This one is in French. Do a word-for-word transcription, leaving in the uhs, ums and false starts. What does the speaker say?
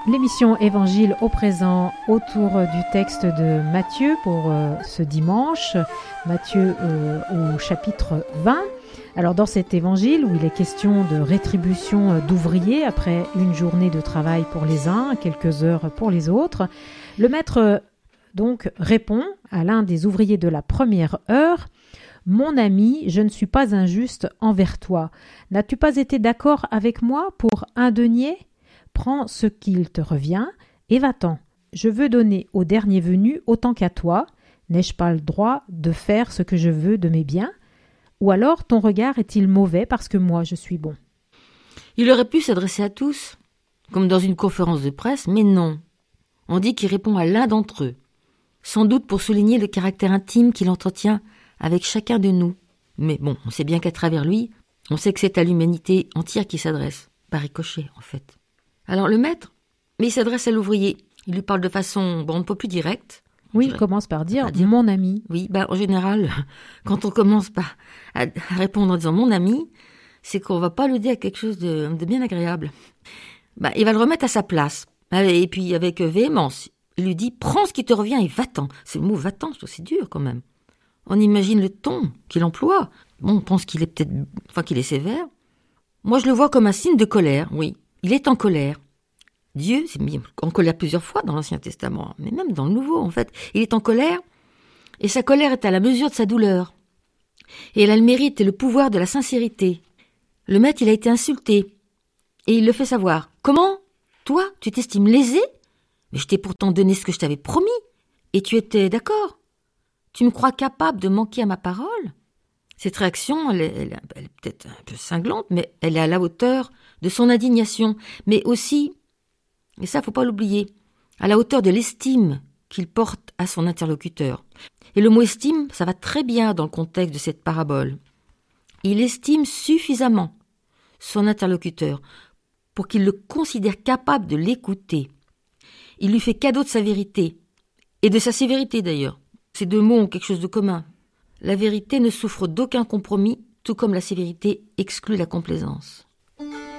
L'émission Évangile au présent autour du texte de Matthieu pour euh, ce dimanche, Matthieu euh, au chapitre vingt. Alors dans cet évangile où il est question de rétribution d'ouvriers après une journée de travail pour les uns, quelques heures pour les autres, le maître donc répond à l'un des ouvriers de la première heure: « Mon ami, je ne suis pas injuste envers toi. N'as-tu pas été d'accord avec moi pour un denier ? Prends ce qu'il te revient et va-t'en. Je veux donner au dernier venu autant qu'à toi. N'ai-je pas le droit de faire ce que je veux de mes biens ? Ou alors ton regard est-il mauvais parce que moi je suis bon ?» Il aurait pu s'adresser à tous, comme dans une conférence de presse, mais non. On dit qu'il répond à l'un d'entre eux, sans doute pour souligner le caractère intime qu'il entretient avec chacun de nous. Mais bon, on sait bien qu'à travers lui, on sait que c'est à l'humanité entière qu'il s'adresse, par ricochet en fait. Alors le maître, mais il s'adresse à l'ouvrier. Il lui parle de façon bon, un peu plus directe. Oui, il commence par dire, par dire « mon ami ». Oui, bah, en général, quand on commence par à répondre en disant « mon ami », c'est qu'on va pas l'aider à quelque chose de, de bien agréable. Bah, il va le remettre à sa place. Et puis avec véhémence, il lui dit « prends ce qui te revient et va-t'en ». C'est le mot « va-t'en », c'est dur quand même. On imagine le ton qu'il emploie. Bon, on pense qu'il est peut-être, enfin qu'il est sévère. Moi, je le vois comme un signe de colère, oui. Il est en colère. Dieu s'est mis en colère plusieurs fois dans l'Ancien Testament, mais même dans le Nouveau, en fait. Il est en colère, et sa colère est à la mesure de sa douleur. Et elle a le mérite et le pouvoir de la sincérité. Le maître, il a été insulté, et il le fait savoir. Comment ? Toi, tu t'estimes lésé ? Mais je t'ai pourtant donné ce que je t'avais promis, et tu étais d'accord ? Tu me crois capable de manquer à ma parole ? Cette réaction, elle est, elle, est, elle est peut-être un peu cinglante, mais elle est à la hauteur de son indignation, mais aussi, et ça faut pas l'oublier, à la hauteur de l'estime qu'il porte à son interlocuteur. Et le mot estime, ça va très bien dans le contexte de cette parabole. Il estime suffisamment son interlocuteur pour qu'il le considère capable de l'écouter. Il lui fait cadeau de sa vérité, et de sa sévérité d'ailleurs. Ces deux mots ont quelque chose de commun. La vérité ne souffre d'aucun compromis, tout comme la sévérité exclut la complaisance.